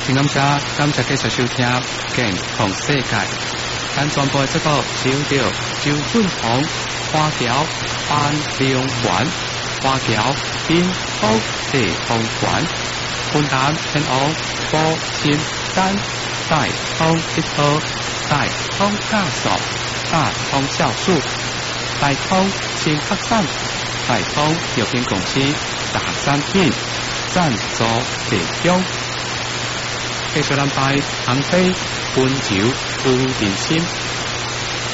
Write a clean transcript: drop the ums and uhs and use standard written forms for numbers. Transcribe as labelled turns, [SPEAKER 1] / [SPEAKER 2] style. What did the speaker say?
[SPEAKER 1] 请感谢继续收听《健康世界》。咱全部这个收到周俊宏花桥班良馆、花桥滨福地方馆、云南天王波新山大通一号、大通家属、大通酵素、大通新客栈、大通药品公司大产品赞助提供。继续咱台航飞温柔有人心，